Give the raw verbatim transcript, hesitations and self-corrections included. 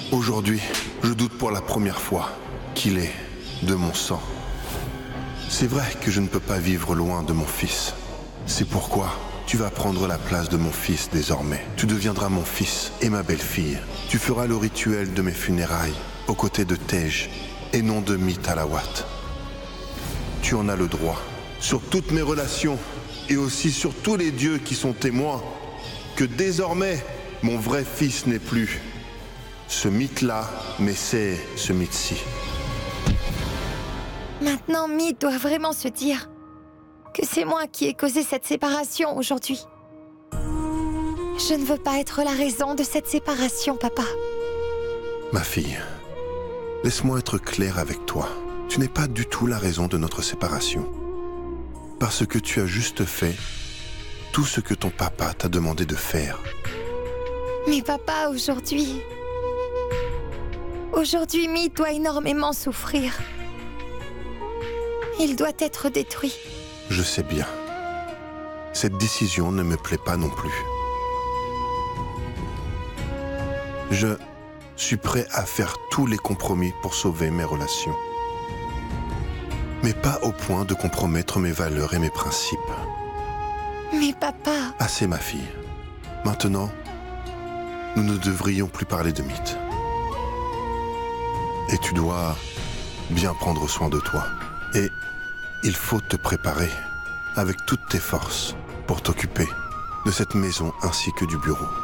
Aujourd'hui, je doute pour la première fois qu'il est de mon sang. C'est vrai que je ne peux pas vivre loin de mon fils. C'est pourquoi tu vas prendre la place de mon fils désormais. Tu deviendras mon fils et ma belle-fille. Tu feras le rituel de mes funérailles aux côtés de Tej et non de Mitalawat. Tu en as le droit sur toutes mes relations et aussi sur tous les dieux qui sont témoins que désormais mon vrai fils n'est plus ce mythe-là, mais c'est ce mythe-ci. Maintenant, Mythe doit vraiment se dire que c'est moi qui ai causé cette séparation aujourd'hui. Je ne veux pas être la raison de cette séparation, papa. Ma fille, laisse-moi être clair avec toi. Tu n'es pas du tout la raison de notre séparation. Parce que tu as juste fait tout ce que ton papa t'a demandé de faire. Mais papa, aujourd'hui... Aujourd'hui, Mythe doit énormément souffrir. Il doit être détruit. Je sais bien. Cette décision ne me plaît pas non plus. Je suis prêt à faire tous les compromis pour sauver mes relations. Mais pas au point de compromettre mes valeurs et mes principes. Mais papa... Assez, ma fille. Maintenant, nous ne devrions plus parler de Mythe. Et tu dois bien prendre soin de toi. Et il faut te préparer avec toutes tes forces pour t'occuper de cette maison ainsi que du bureau.